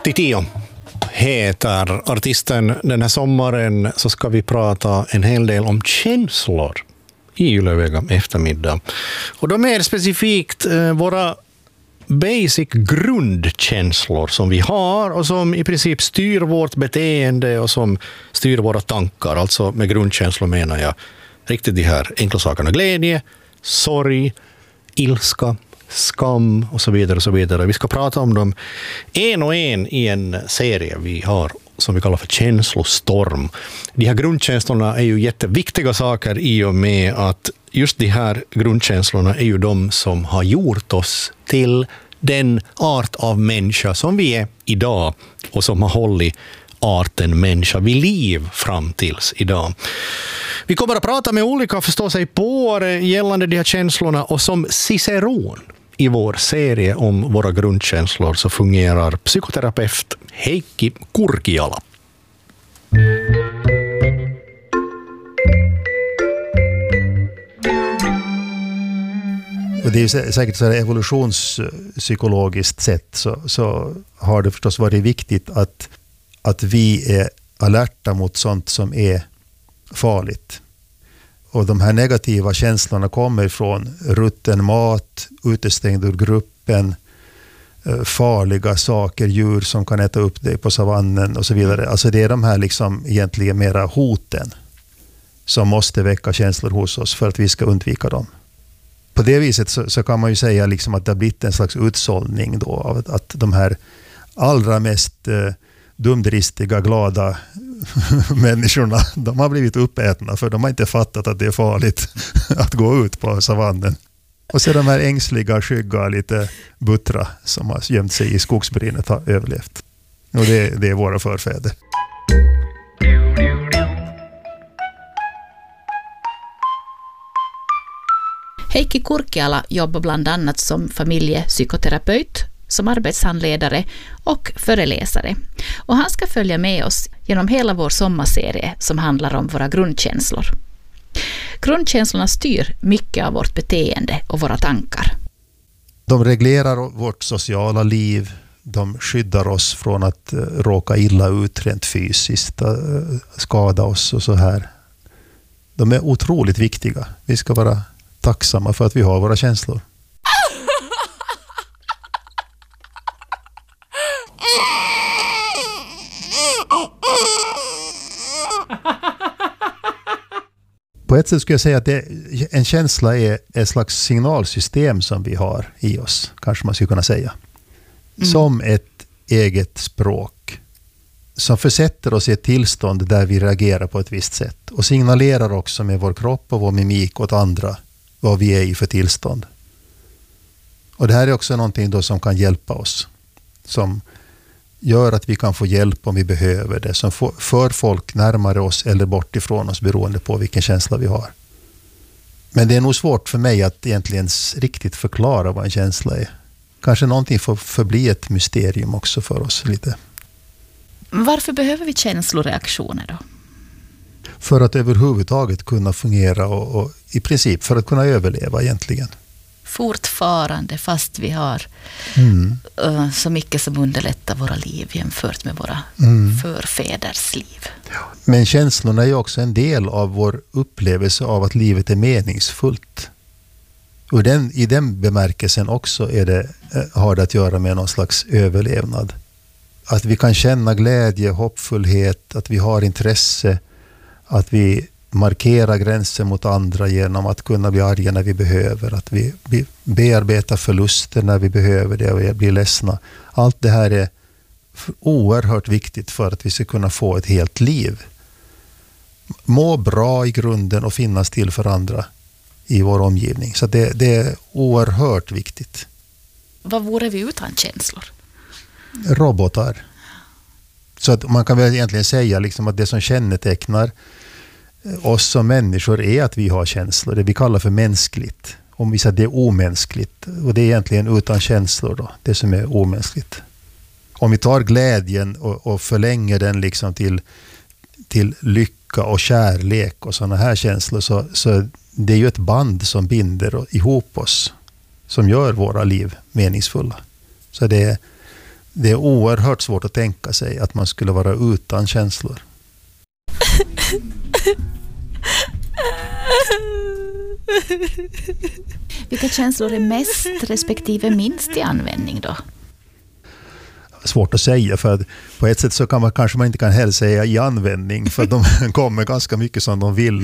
Titio heter artisten. Den här sommaren så ska vi prata en hel del om känslor i Ylevega eftermiddag. Och då mer specifikt våra basic grundkänslor som vi har och som i princip styr vårt beteende och som styr våra tankar. Alltså med grundkänslor menar jag riktigt de här enkla sakerna. Glädje, sorg, ilska, skam och så vidare och så vidare. Vi ska prata om dem en och en i en serie vi har som vi kallar för känslostorm. De här grundkänslorna är ju jätteviktiga saker i och med att just de här grundkänslorna är ju de som har gjort oss till den art av människa som vi är idag och som har hållit arten människa vid liv fram tills idag. Vi kommer att prata med olika förståsigpåare gällande de här känslorna och som ciceron i vår serie om våra grundkänslor så fungerar psykoterapeut Heikki Kurkiala. Och det är säkert så här evolutionspsykologiskt sett så har det förstås varit viktigt att vi är alerta mot sånt som är farligt. Och de här negativa känslorna kommer från rutten mat, utestängd ur gruppen, farliga saker, djur som kan äta upp dig på savannen och så vidare. Alltså det är de här liksom egentligen mera hoten som måste väcka känslor hos oss för att vi ska undvika dem. På det viset så kan man ju säga liksom att det har blivit en slags utsållning då av att de här allra mest dumdristiga, glada människorna, de har blivit uppätna för de har inte fattat att det är farligt att gå ut på savannen. Och så de här ängsliga, skygga, lite buttra som har gömt sig i skogsbrynet har överlevt. Och det är våra förfäder. Heikki Kurkiala jobbar bland annat som familjepsykoterapeut, som arbetshandledare och föreläsare. Och han ska följa med oss genom hela vår sommarserie som handlar om våra grundkänslor. Grundkänslorna styr mycket av vårt beteende och våra tankar. De reglerar vårt sociala liv. De skyddar oss från att råka illa ut rent fysiskt, skada oss och så här. De är otroligt viktiga. Vi ska vara tacksamma för att vi har våra känslor. På ett sätt skulle jag säga att en känsla är ett slags signalsystem som vi har i oss, kanske man skulle kunna säga. Som ett eget språk som försätter oss i ett tillstånd där vi reagerar på ett visst sätt och signalerar också med vår kropp och vår mimik åt andra vad vi är i för tillstånd. Och det här är också någonting då som kan hjälpa oss, som gör att vi kan få hjälp om vi behöver det, som för folk närmare oss eller bort ifrån oss beroende på vilken känsla vi har. Men det är nog svårt för mig att egentligen riktigt förklara vad en känsla är. Kanske någonting får förbli ett mysterium också för oss lite. Varför behöver vi känsloreaktioner då? För att överhuvudtaget kunna fungera och i princip för att kunna överleva egentligen. Fortfarande fast vi har så mycket som underlättar våra liv jämfört med våra förfäders liv. Ja. Men känslorna är ju också en del av vår upplevelse av att livet är meningsfullt. Och i den bemärkelsen också har det att göra med någon slags överlevnad. Att vi kan känna glädje, hoppfullhet, att vi har intresse, att vi markera gränser mot andra genom att kunna bli arga när vi behöver, att vi bearbetar förluster när vi behöver det och blir ledsna. Allt det här är oerhört viktigt för att vi ska kunna få ett helt liv. Må bra i grunden och finnas till för andra i vår omgivning. Så det är oerhört viktigt. Vad vore vi utan känslor? Robotar. Så att man kan väl egentligen säga liksom att det som kännetecknar oss som människor är att vi har känslor. Det vi kallar för mänskligt. Om vi säger att det är omänskligt. Och det är egentligen utan känslor då. Det som är omänskligt. Om vi tar glädjen och förlänger den liksom till lycka och kärlek och sådana här känslor så det är ju ett band som binder ihop oss. Som gör våra liv meningsfulla. Så det det är oerhört svårt att tänka sig att man skulle vara utan känslor. Vilka känslor är mest respektive minst i användning då? Svårt att säga, för att på ett sätt så kan man kanske inte kan heller säga i användning, för att de kommer ganska mycket som de vill.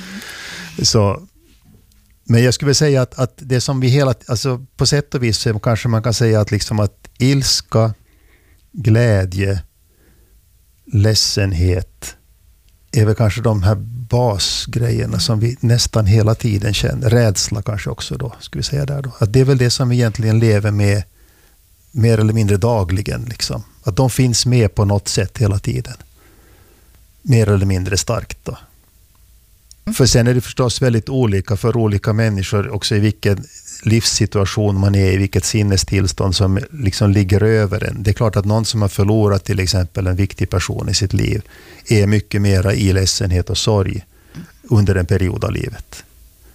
Så, men jag skulle vilja säga att det som vi alltså på sätt och vis kanske man kan säga att liksom att ilska, glädje, ledsenhet är väl kanske de här basgrejerna som vi nästan hela tiden känner. Rädsla kanske också då, skulle vi säga där då. Att det är väl det som vi egentligen lever med mer eller mindre dagligen. Liksom. Att de finns med på något sätt hela tiden. Mer eller mindre starkt då. För sen är det förstås väldigt olika för olika människor också i vilken livssituation man är i, vilket sinnestillstånd som liksom ligger över en. Det är klart att någon som har förlorat till exempel en viktig person i sitt liv är mycket mera i ledsenhet och sorg under en period av livet.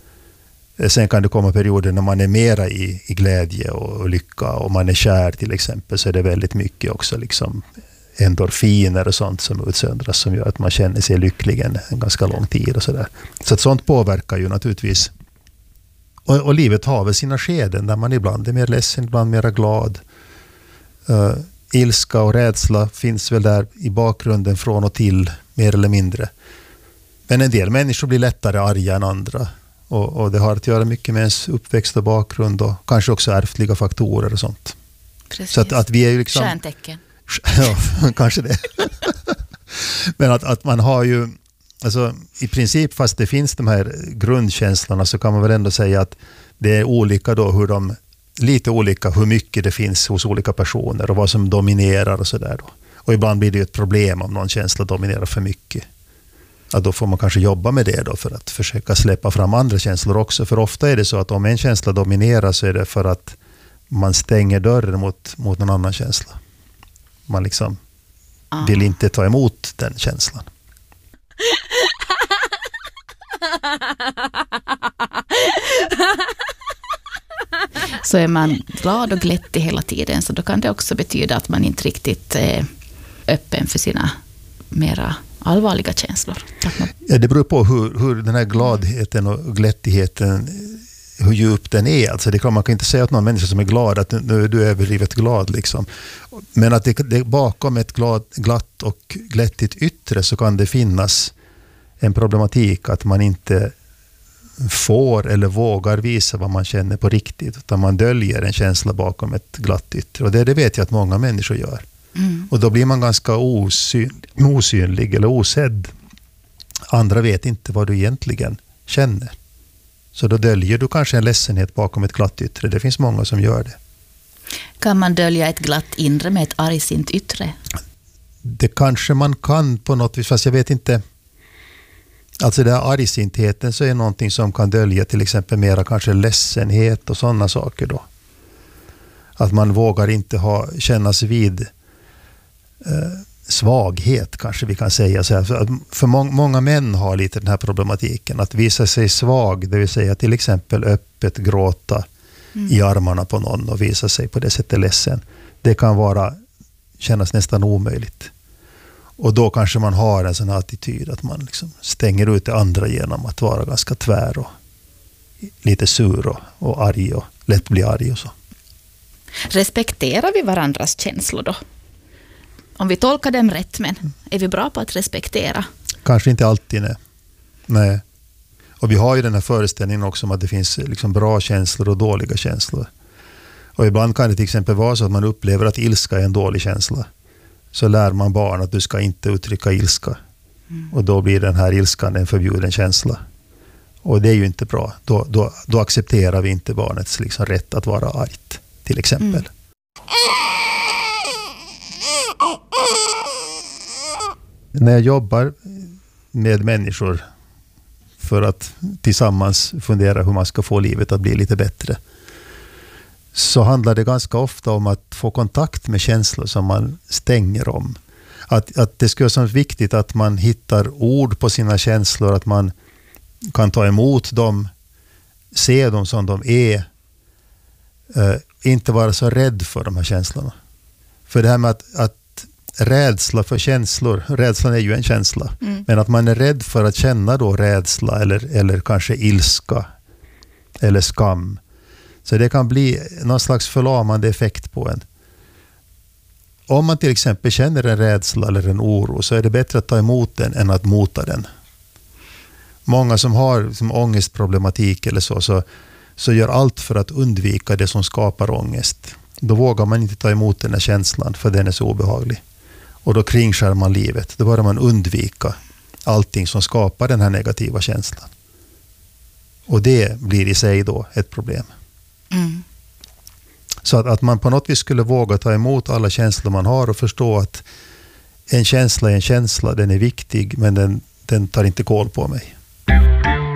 Sen kan det komma perioder när man är mera i glädje och lycka, och man är kär till exempel, så är det väldigt mycket också liksom endorfiner och sånt som utsöndras som gör att man känner sig lycklig en ganska lång tid och sådär. Så att sånt påverkar ju naturligtvis. Och livet har väl sina skeden där man ibland är mer ledsen, ibland mer glad. Ilska och rädsla finns väl där i bakgrunden från och till, mer eller mindre. Men en del människor blir lättare arga än andra. Och det har att göra mycket med ens uppväxt och bakgrund och kanske också ärftliga faktorer och sånt. Precis. Så att vi är ju liksom... Stjärntecken. Ja, kanske det. Men att man har ju, alltså i princip, fast det finns de här grundkänslorna, så kan man väl ändå säga att det är olika då lite olika hur mycket det finns hos olika personer och vad som dominerar och sådär då. Och ibland blir det ju ett problem om någon känsla dominerar för mycket. Ja, då får man kanske jobba med det då för att försöka släppa fram andra känslor också. För ofta är det så att om en känsla dominerar så är det för att man stänger dörren mot någon annan känsla. Man liksom vill inte ta emot den känslan. Så är man glad och glättig hela tiden, så då kan det också betyda att man inte riktigt är öppen för sina mera allvarliga känslor. Ja, det beror på hur den här gladheten och glättigheten, hur djup den är. Alltså det kan man kan inte säga att någon människa som är glad att nu är du överdrivet glad liksom. Men att det bakom ett glatt och glättigt yttre så kan det finnas en problematik att man inte får eller vågar visa vad man känner på riktigt, utan man döljer en känsla bakom ett glatt yttre. Och det vet jag att många människor gör. Och då blir man ganska osynlig eller osedd. Andra vet inte vad du egentligen känner. Så då döljer du kanske en ledsenhet bakom ett glatt yttre. Det finns många som gör det. Kan man dölja ett glatt inre med ett argsint yttre? Det kanske man kan på något vis, fast jag vet inte. Alltså det här argsintheten så är någonting som kan dölja till exempel mera kanske ledsenhet och sådana saker då. Att man vågar inte kännas vid svaghet, kanske vi kan säga så här. För många män har lite den här problematiken att visa sig svag, det vill säga till exempel öppet gråta i armarna på någon och visa sig på det sättet ledsen. Det kan kännas nästan omöjligt. Och då kanske man har en sån här attityd att man liksom stänger ut det andra genom att vara ganska tvär och lite sur och arg och lätt bli arg och så. Respekterar vi varandras känslor då? Om vi tolkar dem rätt, men är vi bra på att respektera? Kanske inte alltid, nej. Och vi har ju den här föreställningen också om att det finns liksom bra känslor och dåliga känslor. Och ibland kan det till exempel vara så att man upplever att ilska är en dålig känsla. Så lär man barn att du ska inte uttrycka ilska. Och då blir den här ilskan en förbjuden känsla. Och det är ju inte bra. Då accepterar vi inte barnets liksom rätt att vara argt, till exempel. När jag jobbar med människor för att tillsammans fundera hur man ska få livet att bli lite bättre, så handlar det ganska ofta om att få kontakt med känslor som man stänger om. Att det skulle vara så viktigt att man hittar ord på sina känslor, att man kan ta emot dem, se dem som de är, inte vara så rädd för de här känslorna. För det här med att rädsla för känslor, rädslan är ju en känsla, men att man är rädd för att känna då rädsla eller kanske ilska eller skam. Så det kan bli någon slags förlamande effekt på en. Om man till exempel känner en rädsla eller en oro, så är det bättre att ta emot den än att mota den. Många som har som ångestproblematik eller så gör allt för att undvika det som skapar ångest. Då vågar man inte ta emot den här känslan, för den är så obehaglig. Och då kringskär man livet. Då börjar man undvika allting som skapar den här negativa känslan. Och det blir i sig då ett problem. Så att man på något vis skulle våga ta emot alla känslor man har och förstå att en känsla är en känsla, den är viktig, men den tar inte koll på mig.